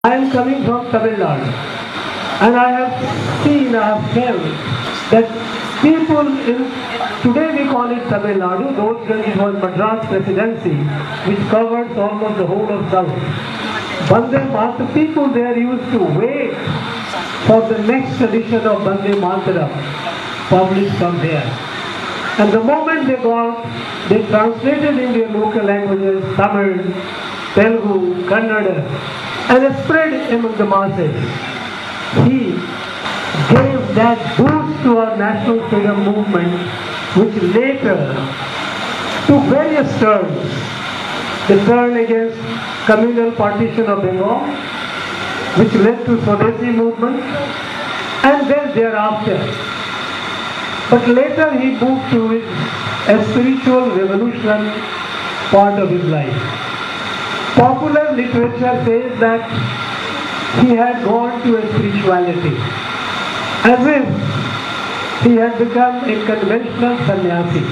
I am coming from Tamil Nadu, and I have seen, I have felt that people in, today we call it Tamil Nadu, those days it was Madras Presidency, which covers almost the whole of South. Bande Mataram, people there used to wait for the next edition of Bande Mataram, published from there. And the moment they got, they translated in their local languages, Tamil, Telugu, Kannada, and spread among the masses. He gave that boost to our national freedom movement, which later took various turns. The turn against communal partition of Bengal, which led to Swadeshi movement, and then thereafter. But later he moved to a spiritual revolutionary part of his life. Popular literature says that he had gone to a spirituality, as if he had become a conventional sannyasi.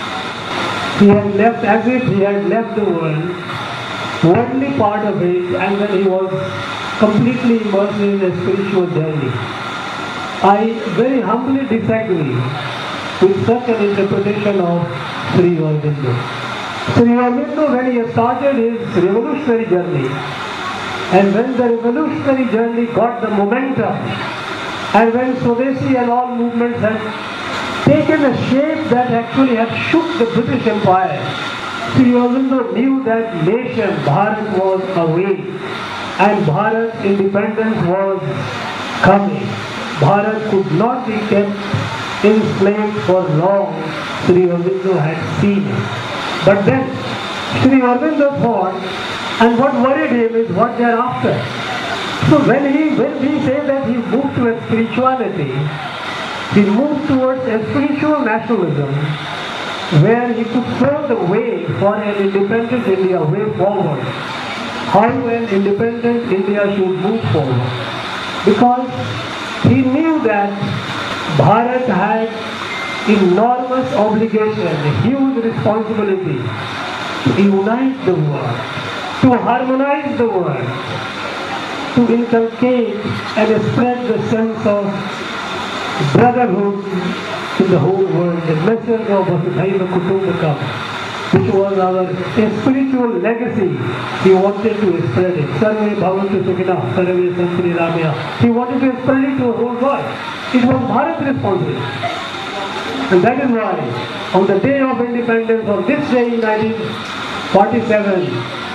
He had left, as if he had left the worldly part of it, and then he was completely immersed in a spiritual journey. I very humbly disagree with such an interpretation of Sri Aurobindo. Sri Aurobindo, when he started his revolutionary journey, and when the revolutionary journey got the momentum, and when Swadeshi and all movements had taken a shape that actually had shook the British Empire, Sri Aurobindo knew that nation, Bharat, was awake, and Bharat independence was coming. Bharat could not be kept enslaved for long. Sri Aurobindo had seen it. But then Sri Aurobindo thought, and what worried him is what thereafter. So when we say that he moved to a spirituality, he moved towards a spiritual nationalism where he could show the way for an independent India, way forward. How an independent India should move forward. Because he knew that Bharat had enormous obligation, huge responsibility to unite the world, to harmonize the world, to inculcate and spread the sense of brotherhood in the whole world, the message of Vasudhaiva Kutumbakam, which was our spiritual legacy. He wanted to spread it. Sarve Bhavantu Sukhina, Sarve Santri Ramya. He wanted to spread it to the whole world. It was Bharat's responsibility. And that is why, on the day of independence, on this day in 1947,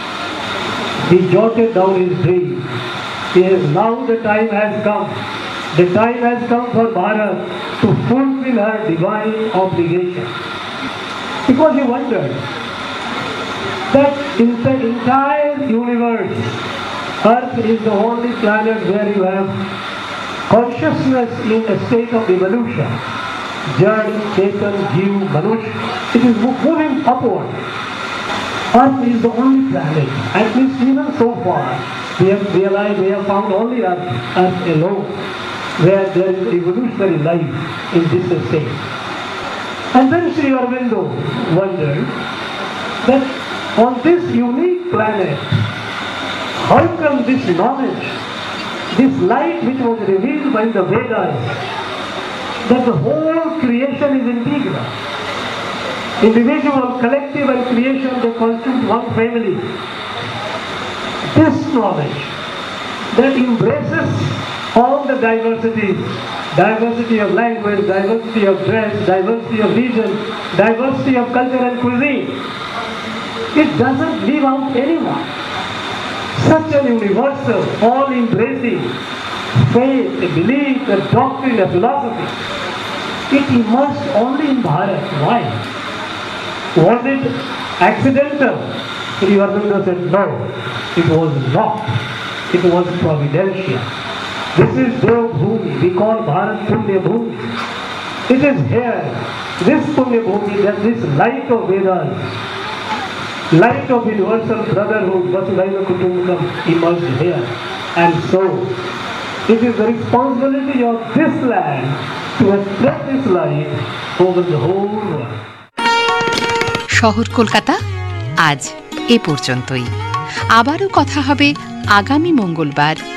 he jotted down his dream. Yes, now the time has come. The time has come for Bharat to fulfill her divine obligation. Because he wondered that in the entire universe, Earth is the only planet where you have consciousness in a state of evolution. Jad, Chetan, Jeev, Manush, it is moving upward. Earth is the only planet, at least even so far, we have realized, we have found only Earth alone, where there is evolutionary life in this state. And then Sri Aurobindo wondered that on this unique planet, how come this knowledge, this light which was revealed by the Vedas, that the whole creation is integral. Individual, collective and creation, they constitute one family. This knowledge that embraces all the diversities, diversity of language, diversity of dress, diversity of region, diversity of culture and cuisine, it doesn't leave out anyone. Such an universal, all-embracing faith, a belief, a doctrine, a philosophy, it immersed only in Bharat. Why? Was it accidental? Sri Aurobindo said, no, it was not. It was providential. This is Dev Bhumi. We call Bharat Punya Bhumi. It is here, this Punya Bhumi, that this light of Vedas, light of universal brotherhood, Vasudhaiva Kutumbakam, emerged here. And so, it is the responsibility of this land to spread this light over the whole world. শহর কলকাতা আজ এ পর্যন্তই। আবারও কথা হবে আগামী মঙ্গলবার